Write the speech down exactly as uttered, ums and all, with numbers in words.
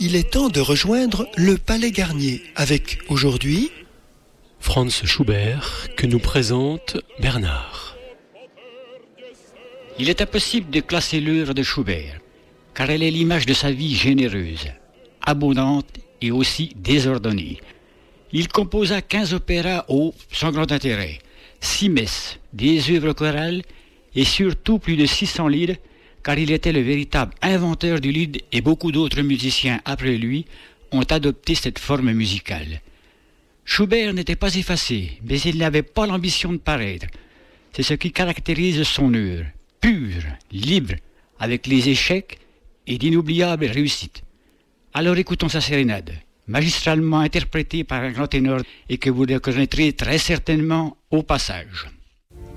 il est temps de rejoindre le Palais Garnier avec aujourd'hui Franz Schubert que nous présente Bernard. Il est impossible de classer l'œuvre de Schubert, car elle est l'image de sa vie généreuse, abondante et aussi désordonnée. Il composa quinze opéras hauts sans grand intérêt, six messes, des œuvres chorales et surtout plus de six cents lieds, car il était le véritable inventeur du lied et beaucoup d'autres musiciens après lui ont adopté cette forme musicale. Schubert n'était pas effacé, mais il n'avait pas l'ambition de paraître. C'est ce qui caractérise son œuvre, pure, libre, avec les échecs et d'inoubliables réussites. Alors écoutons sa sérénade, magistralement interprétée par un grand ténor et que vous reconnaîtrez très certainement au passage.